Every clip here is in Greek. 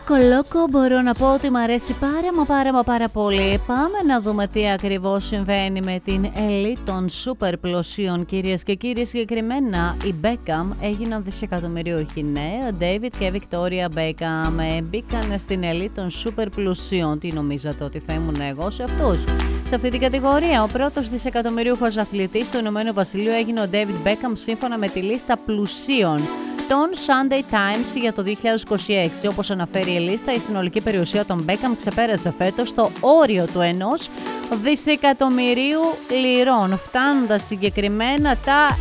Λόκο μπορώ να πω ότι μου αρέσει πάρα πολύ. Πάμε να δούμε τι ακριβώς συμβαίνει με την ελίτ των σούπερ πλουσίων, κυρίες και κύριοι. Συγκεκριμένα οι Beckham έγιναν δισεκατομμυρίουχοι. Ναι, ο David και η Victoria Beckham μπήκαν στην ελίτ των σούπερ πλουσίων. Τι νομίζατε ότι θα ήμουν εγώ σε αυτούς? Σε αυτή την κατηγορία, ο πρώτος δισεκατομμυρίουχος αθλητής του Ηνωμένου Βασιλείου έγινε ο David Beckham σύμφωνα με τη λίστα πλουσίων των Sunday Times για το 2026. Όπως αναφέρει η λίστα, η συνολική περιουσία των Beckham ξεπέρασε φέτος το όριο του 1 δισεκατομμυρίου λιρών, φτάνοντας συγκεκριμένα τα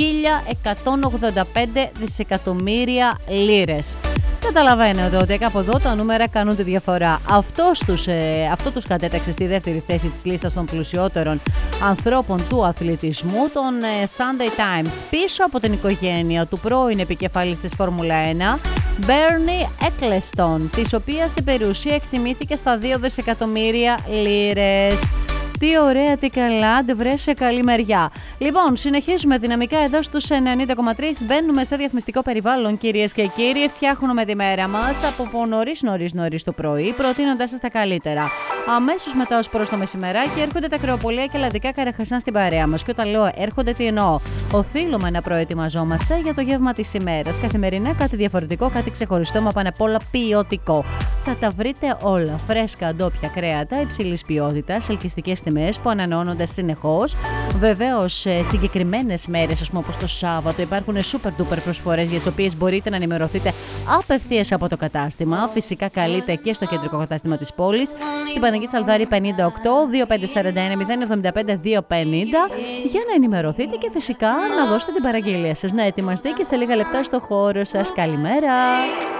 1.185 δισεκατομμύρια λίρες. Καταλαβαίνετε ότι από εδώ τα νούμερα κάνουν τη διαφορά. Αυτό τους κατέταξε στη δεύτερη θέση της λίστας των πλουσιότερων ανθρώπων του αθλητισμού, των Sunday Times, πίσω από την οικογένεια του πρώην επικεφαλής της Φόρμουλα 1, Bernie Ecclestone, της οποίας η περιουσία εκτιμήθηκε στα 2 δισεκατομμύρια λίρες. Τι ωραία, τι καλά, άντε βρε σε καλή μεριά. Λοιπόν, συνεχίζουμε δυναμικά εδώ στους 90,3. Μπαίνουμε σε διαφημιστικό περιβάλλον, κυρίες και κύριοι. Φτιάχνουμε τη μέρα μας από νωρίς το πρωί, προτείνοντας σας τα καλύτερα. Αμέσως μετά ως προς το μεσημεράκι έρχονται τα κρεοπολία και λαδικά καραχασάν στην παρέα μας. Και όταν λέω έρχονται, τι εννοώ? Οφείλουμε να προετοιμαζόμαστε για το γεύμα της ημέρας. Καθημερινά κάτι διαφορετικό, κάτι ξεχωριστό, μα πάνω απ' όλα ποιοτικό. Θα τα βρείτε όλα. Φρέσκα, ντόπια κρέατα, υψηλής ποιότητας, ελκυστικές τιμές που ανανεώνονται συνεχώς. Βεβαίως, συγκεκριμένες μέρες, ας πούμε όπως το Σάββατο, υπάρχουν super duper προσφορές για τις οποίες μπορείτε να ενημερωθείτε απευθείας από το κατάστημα. Φυσικά καλείτε και στο κεντρικό κατάστημα της πόλης, στην Παναγία Τσαλδάρη 58, 2541 075 250, για να ενημερωθείτε και φυσικά να δώσετε την παραγγελία σας, να ετοιμαστεί και σε λίγα λεπτά στο χώρο σας. Καλημέρα!